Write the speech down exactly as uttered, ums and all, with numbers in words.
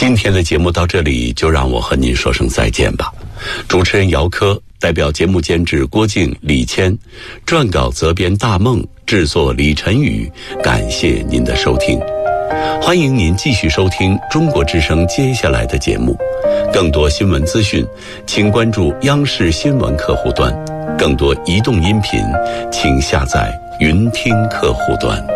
今天的节目到这里，就让我和您说声再见吧。主持人姚科，代表节目监制郭靖、李谦，撰稿责编大梦，制作李晨宇，感谢您的收听。欢迎您继续收听中国之声接下来的节目。更多新闻资讯，请关注央视新闻客户端。更多移动音频，请下载云听客户端。